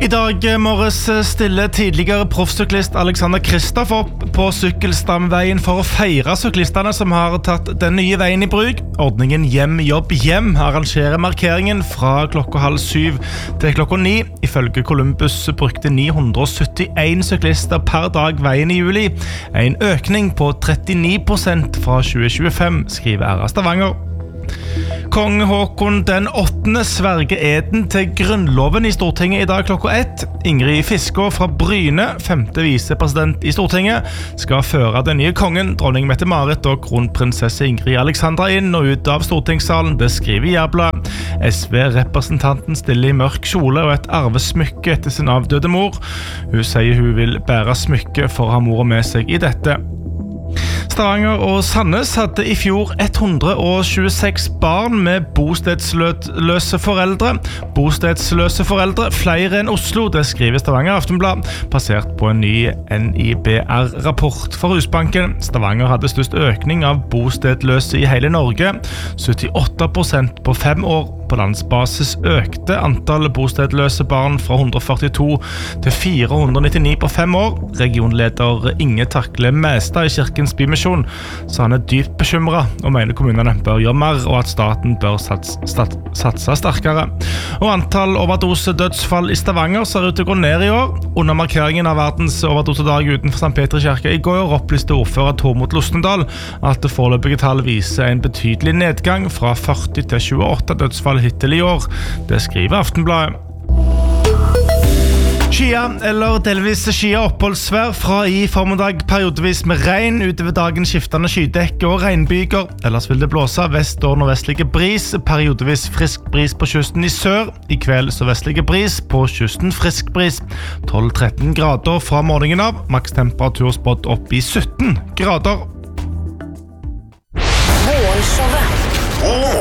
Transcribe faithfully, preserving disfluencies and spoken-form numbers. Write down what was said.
I dag morges stiller tidligere proffsyklist Alexander Kristoff opp på Sykkelstamveien for å feire syklistene som har tatt den nye veien i bruk. Ordningen Hjem, Jobb, Hjem arrangerer markeringen fra klokka halv syv til klokka ni. Ifølge Columbus brukte ni hundre og syttien syklister per dag veien i juli. En økning på trettini prosent fra tjue tjuefem, skriver R A Stavanger. Kong Håkon den åttende sverger eden til grunnloven i Stortinget i dag klokka ett. Ingrid Fiskå fra Bryne, femte visepresident i Stortinget, skal føre den nye kongen, dronning Mette-Marit og kronprinsesse Ingrid Alexandra inn og ut av stortingssalen, det skriver Jærbladet. S V-representanten stiller i mørk kjole og et arvesmykke etter sin avdøde mor. Hun sier hun vil bære smykke for å ha mora med seg i dette. Stavanger og Sandnes hadde i fjor ett hundre og tjueseks barn med bostedsløse foreldre. Bostedsløse foreldre, flere enn Oslo, det skriver Stavanger Aftenblad, basert på en ny N I B R-rapport for Husbanken. Stavanger hadde størst økning av bostedløse i hele Norge, syttiåtte prosent på fem år. På landsbasis økte antall bostedløse barn fra hundre og førtito til fire hundre og nittini på fem år. Regionleder Inge Takle Mestad i Kirkens Bymisjon sa han er dypt bekymret og mener kommunene bør gjøre mer og at staten bør sats, stat, satse sterkere. Og antall overdose-dødsfall i Stavanger ser ut til å gå ned i år. Under markeringen av verdens overdosedag utenfor Sankt Petri kirke i går opplyste ordfører Tormod Lostendal at det foreløpige tall viser en betydelig nedgang fra førti til tjueåtte dødsfall hittil i år. Det skriver Aftenbladet. Skia eller delvis skia oppholdsvær fra i formiddag periodevis med regn, utover dagen skiftende skydekke og regnbyger. Ellers vil det blåse vest- og nordvestlige bris, periodevis frisk bris på kysten i sør. I kveld så vestlige bris, på kysten frisk bris. tolv til tretten grader fra morgenen av, maks temperatur spådd opp i sytten grader. Morgenshowet.